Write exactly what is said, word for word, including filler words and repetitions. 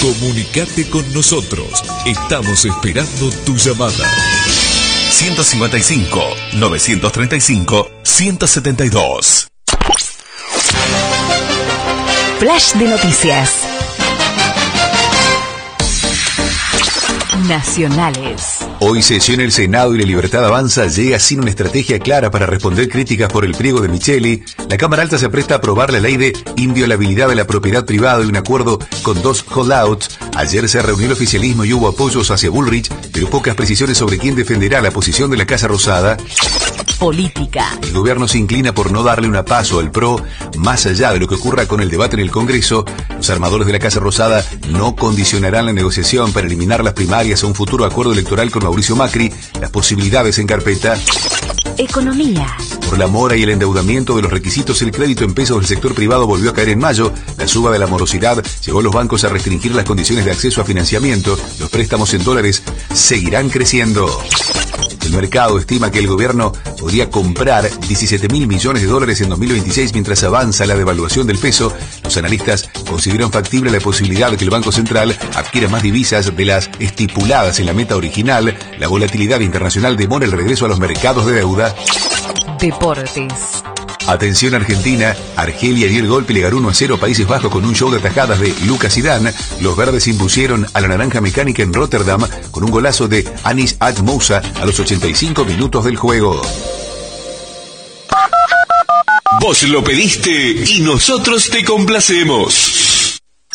Comunicate con nosotros. Estamos esperando tu llamada. ciento cincuenta y cinco, novecientos treinta y cinco, ciento setenta y dos. Flash de noticias. Nacionales. Hoy sesiona el Senado y la Libertad Avanza llega sin una estrategia clara para responder críticas por el pliego de Micheli. La Cámara Alta se presta a aprobar la ley de inviolabilidad de la propiedad privada y un acuerdo con dos holdouts. Ayer se reunió el oficialismo y hubo apoyos hacia Bullrich, pero pocas precisiones sobre quién defenderá la posición de la Casa Rosada. Política. El gobierno se inclina por no darle una paso al P R O, más allá de lo que ocurra con el debate en el Congreso. Los armadores de la Casa Rosada no condicionarán la negociación para eliminar las primarias a un futuro acuerdo electoral con Mauricio Macri. Las posibilidades en carpeta. Economía. Por la mora y el endeudamiento de los requisitos, el crédito en pesos del sector privado volvió a caer en mayo. La suba de la morosidad llevó a los bancos a restringir las condiciones de acceso a financiamiento. Los préstamos en dólares seguirán creciendo. El mercado estima que el gobierno podría comprar diecisiete mil millones de dólares en dos mil veintiséis mientras avanza la devaluación del peso. Los analistas consideran factible la posibilidad de que el Banco Central adquiera más divisas de las estipuladas en la meta original. La volatilidad internacional demora el regreso a los mercados de deuda. Deportes. Atención Argentina, Argelia dio el golpe y le ganó uno a cero a Países Bajos con un show de atajadas de Lucas Zidane. Los verdes impusieron a la naranja mecánica en Rotterdam con un golazo de Anis At Moussa a los ochenta y cinco minutos del juego. Vos lo pediste y nosotros te complacemos.